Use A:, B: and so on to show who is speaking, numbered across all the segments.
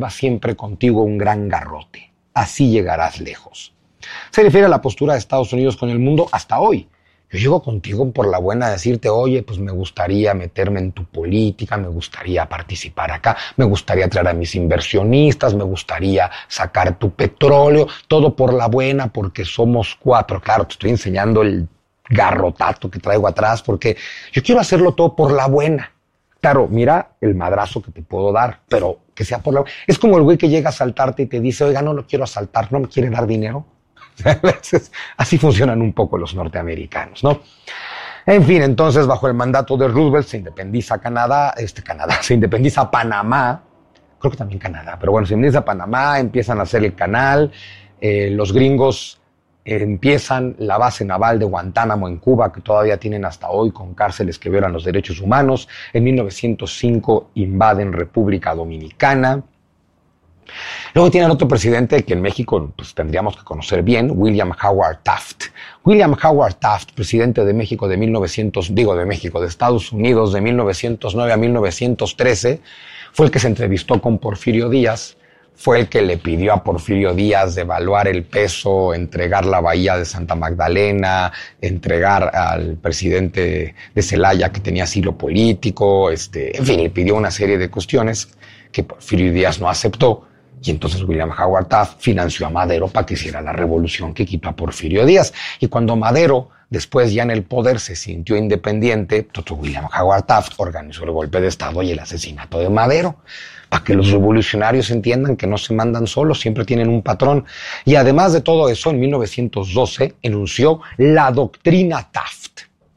A: lleva siempre contigo un gran garrote. Así llegarás lejos. Se refiere a la postura de Estados Unidos con el mundo hasta hoy. Yo llego contigo por la buena a decirte, oye, pues me gustaría meterme en tu política, me gustaría participar acá, me gustaría traer a mis inversionistas, me gustaría sacar tu petróleo, todo por la buena porque somos cuatro. Claro, te estoy enseñando el garrotato que traigo atrás porque yo quiero hacerlo todo por la buena. Claro, mira el madrazo que te puedo dar, pero que sea por la buena. Es como el güey que llega a asaltarte y te dice, oiga, no lo quiero asaltar, ¿no me quiere dar dinero? Así funcionan un poco los norteamericanos, ¿no? En fin, entonces, bajo el mandato de Roosevelt se independiza se independiza Panamá, creo que también Canadá, pero bueno, se independiza Panamá, empiezan a hacer el canal, los gringos empiezan la base naval de Guantánamo en Cuba, que todavía tienen hasta hoy con cárceles que violan los derechos humanos. En 1905 invaden República Dominicana. Luego tienen otro presidente que en México pues, tendríamos que conocer bien, William Howard Taft. William Howard Taft, presidente de México de Estados Unidos de 1909 a 1913, fue el que se entrevistó con Porfirio Díaz, fue el que le pidió a Porfirio Díaz devaluar el peso, entregar la bahía de Santa Magdalena, entregar al presidente de Celaya que tenía asilo político, en fin, le pidió una serie de cuestiones que Porfirio Díaz no aceptó. Y entonces William Howard Taft financió a Madero para que hiciera la revolución que quitó a Porfirio Díaz. Y cuando Madero, después ya en el poder, se sintió independiente, William Howard Taft organizó el golpe de Estado y el asesinato de Madero. Para que los revolucionarios entiendan que no se mandan solos, siempre tienen un patrón. Y además de todo eso, en 1912 enunció la doctrina Taft.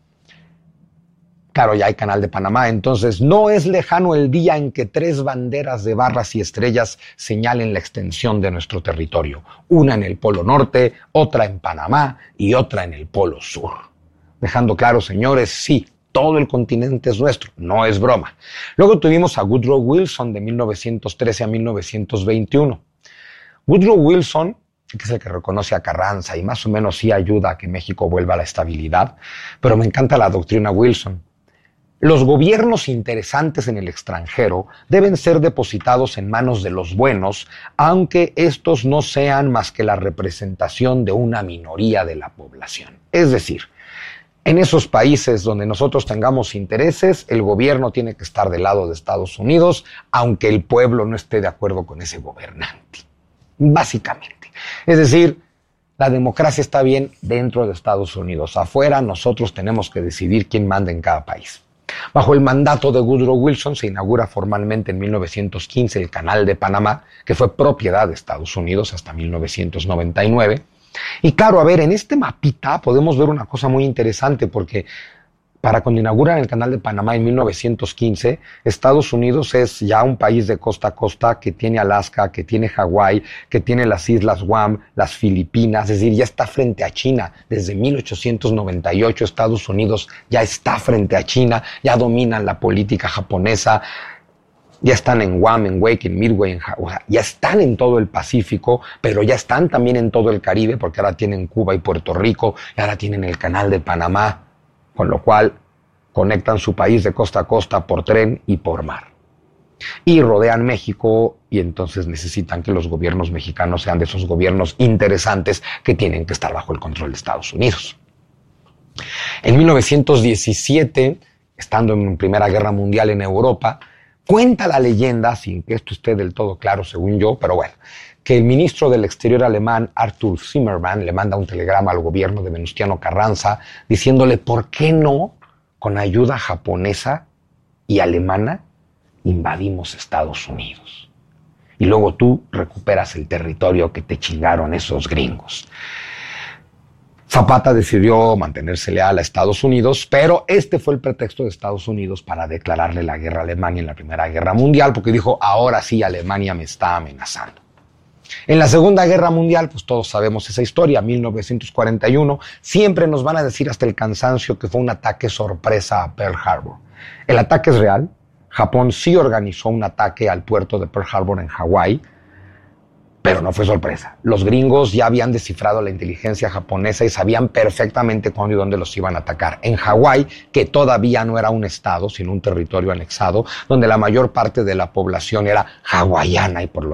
A: Claro, ya hay Canal de Panamá, entonces no es lejano el día en que 3 banderas de barras y estrellas señalen la extensión de nuestro territorio. Una en el Polo Norte, otra en Panamá y otra en el Polo Sur. Dejando claro, señores, sí, todo el continente es nuestro, no es broma. Luego tuvimos a Woodrow Wilson de 1913 a 1921. Woodrow Wilson, que es el que reconoce a Carranza y más o menos sí ayuda a que México vuelva a la estabilidad, pero me encanta la doctrina Wilson. Los gobiernos interesantes en el extranjero deben ser depositados en manos de los buenos, aunque estos no sean más que la representación de una minoría de la población. Es decir, en esos países donde nosotros tengamos intereses, el gobierno tiene que estar del lado de Estados Unidos, aunque el pueblo no esté de acuerdo con ese gobernante. Básicamente. Es decir, la democracia está bien dentro de Estados Unidos. Afuera, nosotros tenemos que decidir quién manda en cada país. Bajo el mandato de Woodrow Wilson se inaugura formalmente en 1915 el Canal de Panamá, que fue propiedad de Estados Unidos hasta 1999. Y claro, a ver, en este mapita podemos ver una cosa muy interesante porque para cuando inauguran el Canal de Panamá en 1915, Estados Unidos es ya un país de costa a costa que tiene Alaska, que tiene Hawái, que tiene las islas Guam, las Filipinas, es decir, ya está frente a China. Desde 1898 Estados Unidos ya está frente a China, ya dominan la política japonesa, ya están en Guam, en Wake, en Midway, ya están en todo el Pacífico, pero ya están también en todo el Caribe, porque ahora tienen Cuba y Puerto Rico, y ahora tienen el Canal de Panamá, con lo cual conectan su país de costa a costa por tren y por mar. Y rodean México y entonces necesitan que los gobiernos mexicanos sean de esos gobiernos interesantes que tienen que estar bajo el control de Estados Unidos. En 1917, estando en Primera Guerra Mundial en Europa, cuenta la leyenda, sin que esto esté del todo claro según yo, pero bueno, que el ministro del Exterior alemán, Arthur Zimmermann, le manda un telegrama al gobierno de Venustiano Carranza diciéndole por qué no, con ayuda japonesa y alemana, invadimos Estados Unidos. Y luego tú recuperas el territorio que te chingaron esos gringos. Zapata decidió mantenerse leal a Estados Unidos, pero este fue el pretexto de Estados Unidos para declararle la guerra a Alemania en la Primera Guerra Mundial, porque dijo, ahora sí Alemania me está amenazando. En la Segunda Guerra Mundial, pues todos sabemos esa historia, 1941, siempre nos van a decir hasta el cansancio que fue un ataque sorpresa a Pearl Harbor. El ataque es real, Japón sí organizó un ataque al puerto de Pearl Harbor en Hawái, pero no fue sorpresa. Los gringos ya habían descifrado la inteligencia japonesa y sabían perfectamente cuándo y dónde los iban a atacar. En Hawái, que todavía no era un estado, sino un territorio anexado, donde la mayor parte de la población era hawaiana y por lo